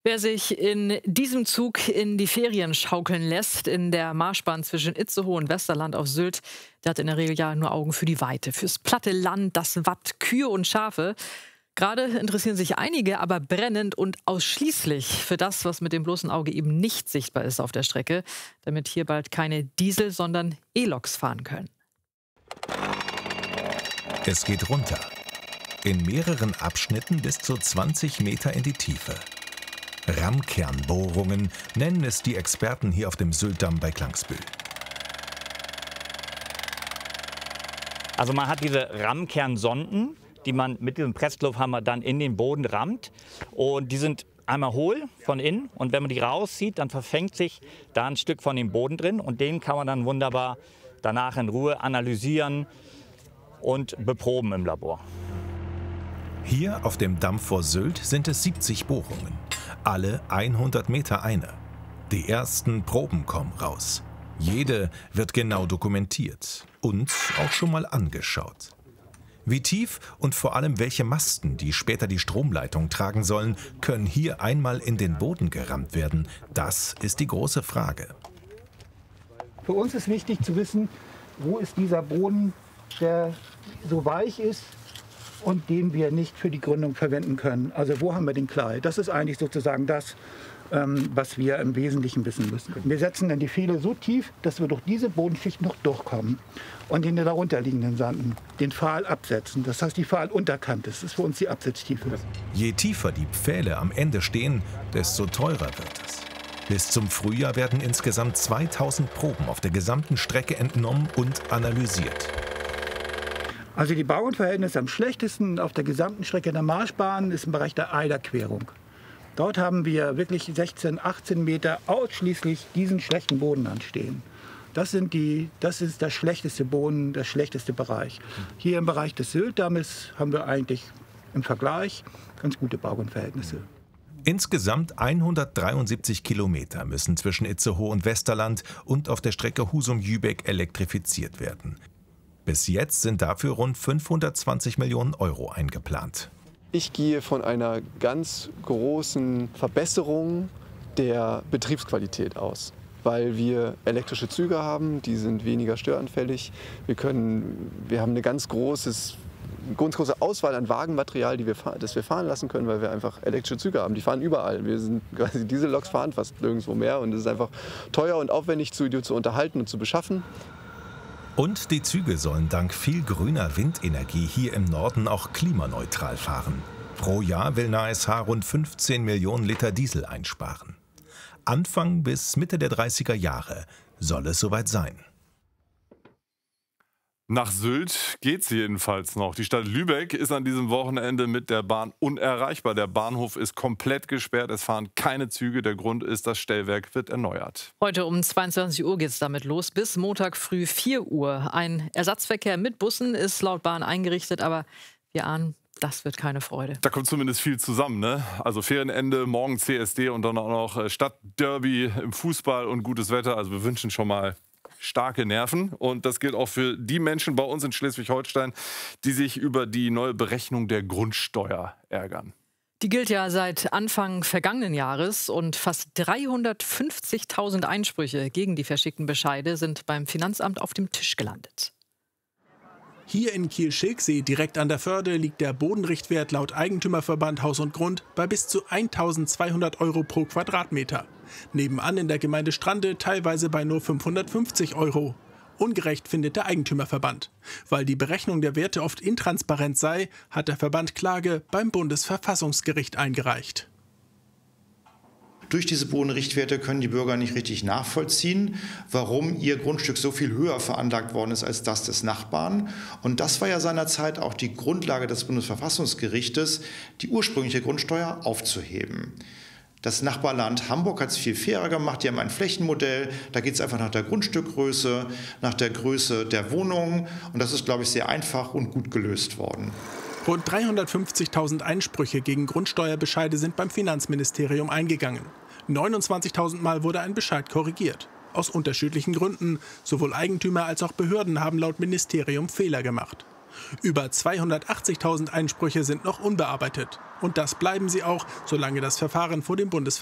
Wer sich in diesem Zug in die Ferien schaukeln lässt, in der Marschbahn zwischen Itzehoe und Westerland auf Sylt, der hat in der Regel ja nur Augen für die Weite, fürs platte Land, das Watt, Kühe und Schafe. Gerade interessieren sich einige aber brennend und ausschließlich für das, was mit dem bloßen Auge eben nicht sichtbar ist auf der Strecke, damit hier bald keine Diesel, sondern E-Loks fahren können. Es geht runter. In mehreren Abschnitten bis zu 20 Meter in die Tiefe. Rammkernbohrungen nennen es die Experten hier auf dem Syltdamm bei Klangsbühl. Also man hat diese Rammkernsonden, die man mit diesem Presslufthammer dann in den Boden rammt. Und die sind einmal hohl von innen. Und wenn man die rauszieht, dann verfängt sich da ein Stück von dem Boden drin. Und den kann man dann wunderbar danach in Ruhe analysieren und beproben im Labor. Hier auf dem Damm vor Sylt sind es 70 Bohrungen. Alle 100 Meter eine. Die ersten Proben kommen raus. Jede wird genau dokumentiert und auch schon mal angeschaut. Wie tief und vor allem welche Masten, die später die Stromleitung tragen sollen, können hier einmal in den Boden gerammt werden. Das ist die große Frage. Für uns ist wichtig zu wissen, wo ist dieser Boden, der so weich ist und den wir nicht für die Gründung verwenden können. Also wo haben wir den Klei? Das ist eigentlich sozusagen das, was wir im Wesentlichen wissen müssen. Wir setzen dann die Pfähle so tief, dass wir durch diese Bodenschicht noch durchkommen und in den darunterliegenden Sanden den Pfahl absetzen. Das heißt, die Pfahlunterkante, das ist für uns die Absetztiefe. Je tiefer die Pfähle am Ende stehen, desto teurer wird es. Bis zum Frühjahr werden insgesamt 2000 Proben auf der gesamten Strecke entnommen und analysiert. Also die Bauernverhältnisse am schlechtesten auf der gesamten Strecke der Marschbahn ist im Bereich der Eiderquerung. Dort haben wir wirklich 16, 18 Meter ausschließlich diesen schlechten Boden anstehen. Das ist der schlechteste Boden, der schlechteste Bereich. Hier im Bereich des Syltdammes haben wir eigentlich im Vergleich ganz gute Bauernverhältnisse. Insgesamt 173 Kilometer müssen zwischen Itzehoe und Westerland und auf der Strecke Husum-Jübeck elektrifiziert werden. Bis jetzt sind dafür rund 520 Millionen Euro eingeplant. Ich gehe von einer ganz großen Verbesserung der Betriebsqualität aus, weil wir elektrische Züge haben, die sind weniger störanfällig. Wir haben eine ganz große Auswahl an Wagenmaterial, das wir fahren lassen können, weil wir einfach elektrische Züge haben. Die fahren überall. Diese Loks fahren fast nirgendwo mehr und es ist einfach teuer und aufwendig zu unterhalten und zu beschaffen. Und die Züge sollen dank viel grüner Windenergie hier im Norden auch klimaneutral fahren. Pro Jahr will NASH rund 15 Millionen Liter Diesel einsparen. Anfang bis Mitte der 30er Jahre soll es soweit sein. Nach Sylt geht's jedenfalls noch. Die Stadt Lübeck ist an diesem Wochenende mit der Bahn unerreichbar. Der Bahnhof ist komplett gesperrt. Es fahren keine Züge. Der Grund ist, das Stellwerk wird erneuert. Heute um 22 Uhr geht es damit los, bis Montag früh 4 Uhr. Ein Ersatzverkehr mit Bussen ist laut Bahn eingerichtet, aber wir ahnen, das wird keine Freude. Da kommt zumindest viel zusammen, ne? Also Ferienende, morgen CSD und dann auch noch Stadtderby im Fußball und gutes Wetter. Also wir wünschen schon mal starke Nerven. Und das gilt auch für die Menschen bei uns in Schleswig-Holstein, die sich über die neue Berechnung der Grundsteuer ärgern. Die gilt ja seit Anfang vergangenen Jahres und fast 350.000 Einsprüche gegen die verschickten Bescheide sind beim Finanzamt auf dem Tisch gelandet. Hier in Kiel-Schilksee, direkt an der Förde, liegt der Bodenrichtwert laut Eigentümerverband Haus und Grund bei bis zu 1.200 € pro Quadratmeter. Nebenan in der Gemeinde Strande teilweise bei nur 550 €. Ungerecht findet der Eigentümerverband. Weil die Berechnung der Werte oft intransparent sei, hat der Verband Klage beim Bundesverfassungsgericht eingereicht. Durch diese Bodenrichtwerte können die Bürger nicht richtig nachvollziehen, warum ihr Grundstück so viel höher veranlagt worden ist als das des Nachbarn. Und das war ja seinerzeit auch die Grundlage des Bundesverfassungsgerichtes, die ursprüngliche Grundsteuer aufzuheben. Das Nachbarland Hamburg hat es viel fairer gemacht. Die haben ein Flächenmodell. Da geht es einfach nach der Grundstückgröße, nach der Größe der Wohnung. Und das ist, glaube ich, sehr einfach und gut gelöst worden. Rund 350.000 Einsprüche gegen Grundsteuerbescheide sind beim Finanzministerium eingegangen. 29.000 Mal wurde ein Bescheid korrigiert. Aus unterschiedlichen Gründen. Sowohl Eigentümer als auch Behörden haben laut Ministerium Fehler gemacht. Über 280.000 Einsprüche sind noch unbearbeitet. Und das bleiben sie auch, solange das Verfahren vor dem